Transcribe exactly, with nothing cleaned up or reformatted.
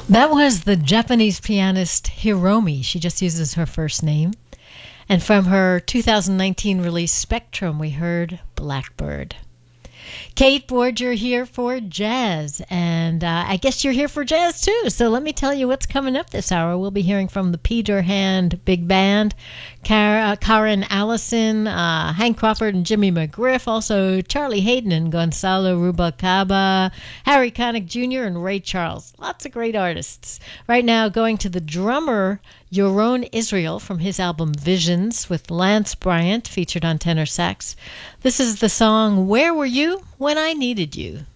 That was the Japanese pianist Hiromi. She just uses her first name. And from her two thousand nineteen release Spectrum, we heard Blackbird. Kate Borger here for jazz, and uh, I guess you're here for jazz too. So let me tell you what's coming up this hour. We'll be hearing from the Peter Hand Big Band, Car- uh, Karen Allison, uh, Hank Crawford and Jimmy McGriff, also Charlie Hayden and Gonzalo Rubalcaba, Harry Connick Junior and Ray Charles. Lots of great artists. Right now, going to the drummer Yaron Israel from his album Visions with Lance Bryant featured on tenor sax. This is the song Where Were You When I Needed You?